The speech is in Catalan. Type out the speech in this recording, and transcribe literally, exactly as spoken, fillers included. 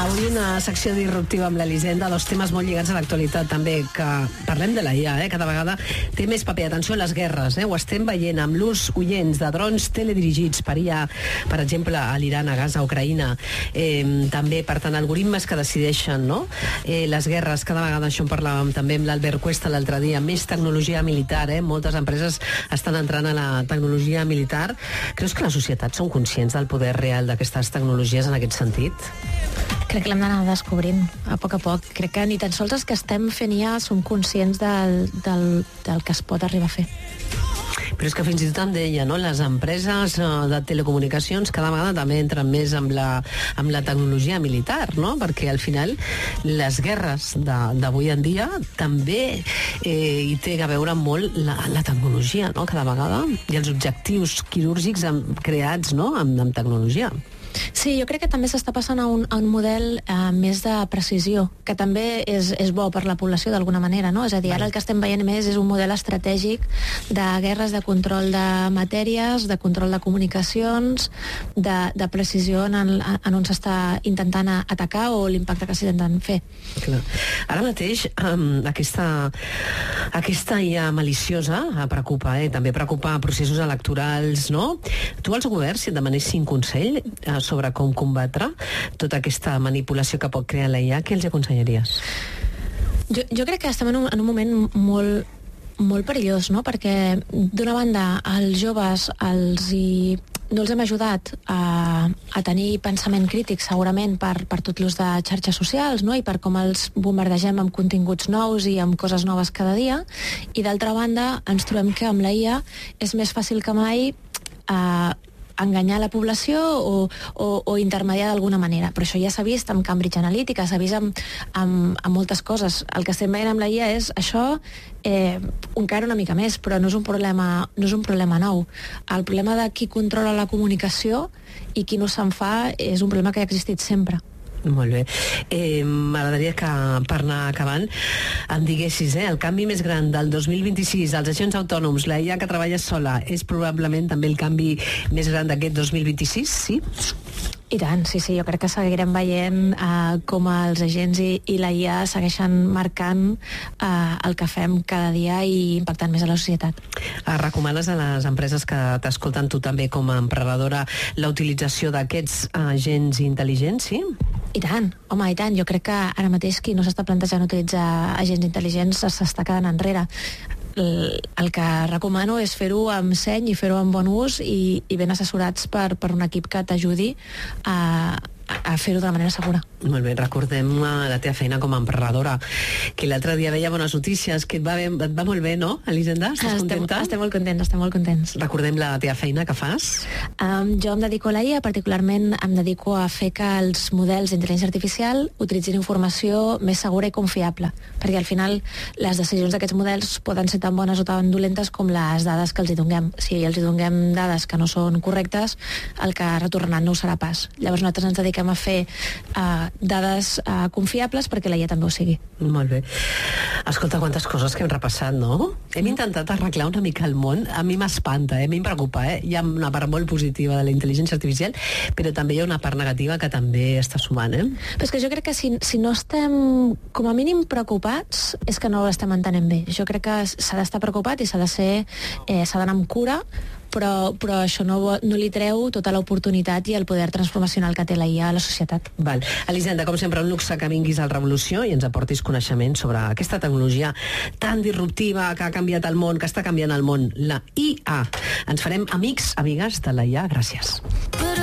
Avui una secció disruptiva amb l'Elisenda, dos temes molt lligats a l'actualitat també, que parlem de la I A, eh? Cada vegada té més paper. Atenció a les guerres, eh? Ho estem veient amb l'ús oients de drons teledirigits per I A, per exemple, a l'Iran, a Gaza, a Ucraïna. Eh, també, per tant, algoritmes que decideixen, no? Eh, les guerres, cada vegada, això en parlàvem també amb l'Albert Cuesta l'altre dia, més tecnologia militar, eh? Moltes empreses estan entrant a la tecnologia militar. Creus que la societat són conscients del poder real d'aquestes tecnologies en aquest sentit? Crec que l'hem d'anar descobrint a poc a poc. Crec que ni tan sols els que estem fent ja som conscients del, del, del que es pot arribar a fer. Però és que fins i tot em deia, no? Les empreses de telecomunicacions cada vegada també entren més amb la, amb la tecnologia militar, no? Perquè al final les guerres d'avui en dia també eh, hi té a veure molt la, la tecnologia, no? Cada vegada. I els objectius quirúrgics amb, creats, no? amb, amb tecnologia. Sí, jo crec que també s'està passant a un, a un model eh, més de precisió, que també és, és bo per la població d'alguna manera, no? És a dir, ara el que estem veient més és un model estratègic de guerres, de control de matèries, de control de comunicacions, de, de precisió en, el, en on s'està intentant atacar o l'impacte que s'està intentant fer. Clar. Ara mateix um, aquesta, aquesta I A maliciosa preocupa, eh? També preocupa processos electorals, no? Tu als governs, si et demanessin consell eh, sobre com combatre tota aquesta manipulació que pot crear la I A, què els aconsellaries? Jo, jo crec que estem en un, en un moment molt, molt perillós, no? Perquè d'una banda als joves els hi, no els hem ajudat a, a tenir pensament crític segurament per, per tot l'ús de xarxes socials, no? I per com els bombardegem amb continguts nous i amb coses noves cada dia, i d'altra banda ens trobem que amb la I A és més fàcil que mai eh, enganyar la població o, o, o intermediar d'alguna manera. Però això ja s'ha vist amb Cambridge Analytica, s'ha vist amb, amb, amb moltes coses. El que estem veient amb la I A és això eh, encara una mica més, però no és un problema, no és un problema nou. El problema de qui controla la comunicació i qui no se'n fa és un problema que ha existit sempre. Molt bé. Eh, M'agradaria que, per anar acabant, em diguessis, eh, el canvi més gran del dos mil vint-i-sis, els agents autònoms, la I A que treballa sola, és probablement també el canvi més gran d'aquest dos mil vint-i-sis, sí? I tant, sí, sí, jo crec que seguirem veient uh, com els agents i, i la I A segueixen marcant uh, el que fem cada dia i impactant més a la societat. Uh, recomanes a les empreses que t'escolten, tu també com a emprenedora, la utilització d'aquests agents intel·ligents, sí? I tant, home, i tant. Jo crec que ara mateix qui no s'està plantejant utilitzar agents intel·ligents s'està quedant enrere. El, el que recomano és fer-ho amb seny i fer-ho amb bon ús i, i ben assessorats per, per un equip que t'ajudi a, a fer-ho de la manera segura. Molt bé, recordem la teva feina com a emprenedora, que l'altre dia veia bones notícies, que et va, bé, et va molt bé, no, Elisenda? Estàs estem, contenta? Estem molt contents, estem molt contents. Recordem la teva feina que fas. Um, jo em dedico a la I A, particularment em dedico a fer que els models d'intel·ligència artificial utilitzin informació més segura i confiable, perquè al final les decisions d'aquests models poden ser tan bones o tan dolentes com les dades que els hi donem. Si els hi donem dades que no són correctes, el que retornaran no ho serà pas. Llavors nosaltres ens dediquem a fer uh, dades uh, confiables perquè la I A també ho sigui. Molt bé. Escolta, quantes coses que hem repassat, no? Hem intentat arreglar una mica el món. A mi m'espanta, eh? A mi em preocupa, eh? Hi ha una part molt positiva de la intel·ligència artificial, però també hi ha una part negativa que també està sumant, eh? Però és que jo crec que si, si no estem com a mínim preocupats és que no l'estem entenent bé. Jo crec que s'ha d'estar preocupat i s'ha de ser, eh, s'ha d'anar amb cura, però, però això no, no li treu tota l'oportunitat i el poder transformacional que té la I A a la societat. Val. Elisenda, com sempre, un luxe que vinguis al Revolució i ens aportis coneixement sobre aquesta tecnologia tan disruptiva que ha canviat el món, que està canviant el món, la I A. Ens farem amics, amigues de la I A. Gràcies.